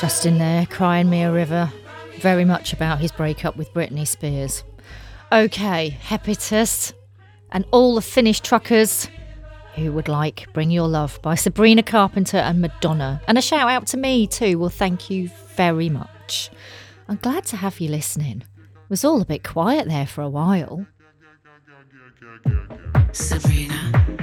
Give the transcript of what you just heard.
Justin there, crying me a river. Very much about his breakup with Britney Spears. Okay, Hepitus and all the Finnish truckers who would like Bring Your Love by Sabrina Carpenter and Madonna. And a shout out to me too. Well, thank you very much. I'm glad to have you listening. It was all a bit quiet there for a while. Sabrina.